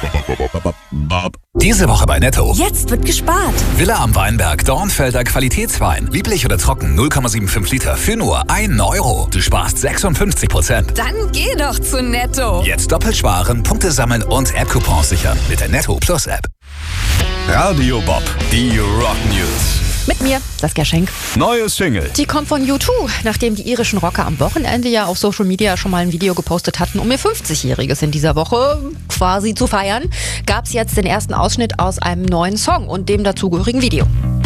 Diese Woche bei Netto. Jetzt wird gespart. Villa am Weinberg, Dornfelder Qualitätswein. Lieblich oder trocken, 0,75 Liter für nur 1 Euro. Du sparst 56%. Dann geh doch zu Netto. Jetzt doppelt sparen, Punkte sammeln und App-Coupons sichern mit der Netto Plus App. Radio Bob, die Rock News. Mit mir, Saskia Schenk. Neue Single. Die kommt von U2. Nachdem die irischen Rocker am Wochenende ja auf Social Media schon mal ein Video gepostet hatten, um ihr 50-Jähriges in dieser Woche quasi zu feiern, gab es jetzt den ersten Ausschnitt aus einem neuen Song und dem dazugehörigen Video.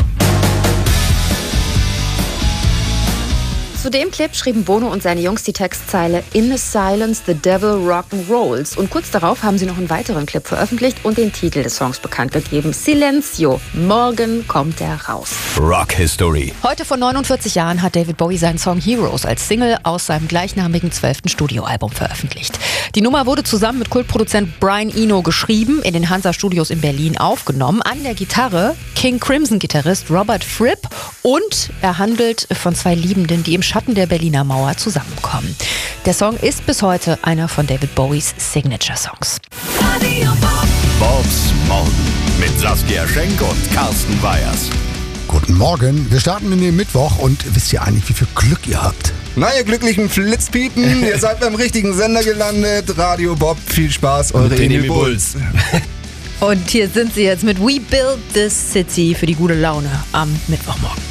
Zu dem Clip schrieben Bono und seine Jungs die Textzeile "In the silence the devil rock'n'rolls" und kurz darauf haben sie noch einen weiteren Clip veröffentlicht und den Titel des Songs bekannt gegeben: Silencio, morgen kommt er raus. Rock History. Heute vor 49 Jahren hat David Bowie seinen Song Heroes als Single aus seinem gleichnamigen 12. Studioalbum veröffentlicht. Die Nummer wurde zusammen mit Kultproduzent Brian Eno geschrieben, in den Hansa-Studios in Berlin aufgenommen. An der Gitarre King Crimson-Gitarrist Robert Fripp und er handelt von zwei Liebenden, die im Schatten der Berliner Mauer zusammenkommen. Der Song ist bis heute einer von David Bowies Signature-Songs. Bobs Morgen mit Saskia Schenk und Carsten Weyers. Guten Morgen, wir starten in den Mittwoch und wisst ihr eigentlich, wie viel Glück ihr habt? Na, ihr glücklichen Flitzpiepen, ihr seid beim richtigen Sender gelandet. Radio Bob, viel Spaß, eure Enemy Bulls. Und hier sind sie jetzt mit We Build This City für die gute Laune am Mittwochmorgen.